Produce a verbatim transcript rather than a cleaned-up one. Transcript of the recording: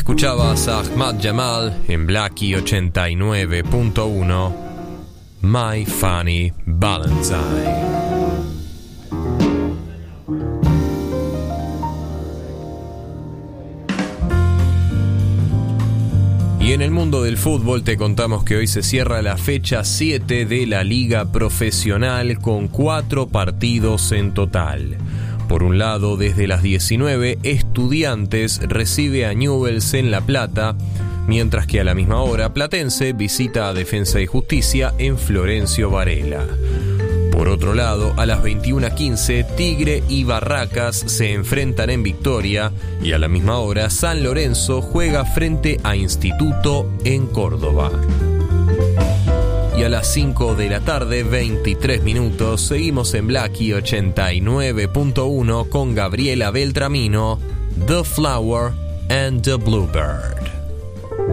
Escuchabas a Ahmad Jamal en Blackie ochenta y nueve punto uno, My Funny Valentine. Y en el mundo del fútbol te contamos que hoy se cierra la fecha siete de la Liga Profesional con cuatro partidos en total. Por un lado, desde las diecinueve, Estudiantes recibe a Newell's en La Plata, mientras que a la misma hora, Platense visita a Defensa y Justicia en Florencio Varela. Por otro lado, a las veintiuna quince, Tigre y Barracas se enfrentan en Victoria y a la misma hora, San Lorenzo juega frente a Instituto en Córdoba. Y a las cinco de la tarde, veintitrés minutos, seguimos en Blackie ochenta y nueve punto uno con Gabriela Beltramino, The Flower and the Bluebird.